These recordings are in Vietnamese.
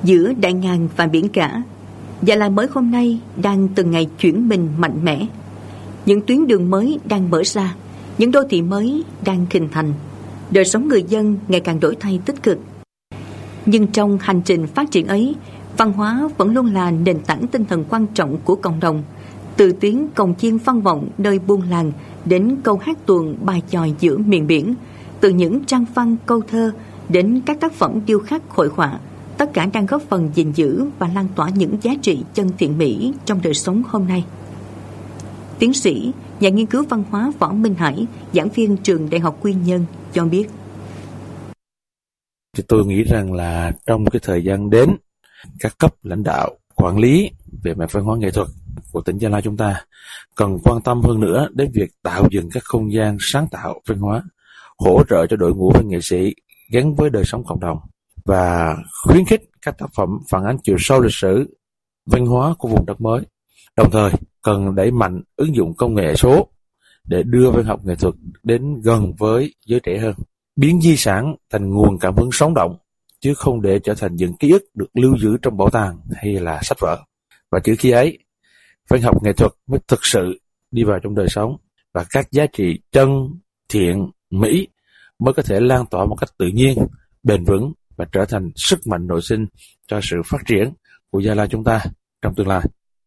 Giữa đại ngàn và biển cả, Gia Lai mới hôm nay đang từng ngày chuyển mình mạnh mẽ. Những tuyến đường mới đang mở ra, những đô thị mới đang hình thành, đời sống người dân ngày càng đổi thay tích cực. Nhưng trong hành trình phát triển ấy, văn hóa vẫn luôn là nền tảng tinh thần quan trọng của cộng đồng. Từ tiếng cồng chiên vang vọng nơi buôn làng đến câu hát tuồng bài chòi giữa miền biển, từ những trang văn câu thơ đến các tác phẩm điêu khắc hội họa, tất cả đang góp phần gìn giữ và lan tỏa những giá trị chân thiện mỹ trong đời sống hôm nay. Tiến sĩ, nhà nghiên cứu văn hóa Võ Minh Hải, giảng viên trường Đại học Quy Nhơn cho biết. Thì tôi nghĩ rằng là trong cái thời gian đến, các cấp lãnh đạo quản lý về mặt văn hóa nghệ thuật của tỉnh Gia Lai chúng ta cần quan tâm hơn nữa đến việc tạo dựng các không gian sáng tạo văn hóa, hỗ trợ cho đội ngũ văn nghệ sĩ gắn với đời sống cộng đồng và khuyến khích các tác phẩm phản ánh chiều sâu lịch sử văn hóa của vùng đất mới. Đồng thời cần đẩy mạnh ứng dụng công nghệ số để đưa văn học nghệ thuật đến gần với giới trẻ hơn, biến di sản thành nguồn cảm hứng sống động chứ không để trở thành những ký ức được lưu giữ trong bảo tàng hay là sách vở. Và chỉ khi ấy, văn học nghệ thuật mới thực sự đi vào trong đời sống và các giá trị chân, thiện, mỹ mới có thể lan tỏa một cách tự nhiên, bền vững và trở thành sức mạnh nội sinh cho sự phát triển của Gia Lai chúng ta trong tương lai.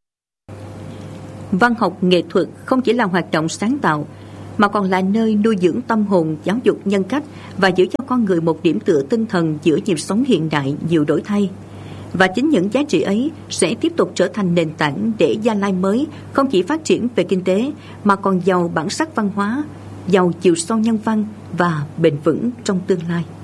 Văn học nghệ thuật không chỉ là hoạt động sáng tạo, mà còn là nơi nuôi dưỡng tâm hồn, giáo dục nhân cách và giữ cho con người một điểm tựa tinh thần giữa nhịp sống hiện đại nhiều đổi thay. Và chính những giá trị ấy sẽ tiếp tục trở thành nền tảng để Gia Lai mới không chỉ phát triển về kinh tế mà còn giàu bản sắc văn hóa, giàu chiều sâu nhân văn và bền vững trong tương lai.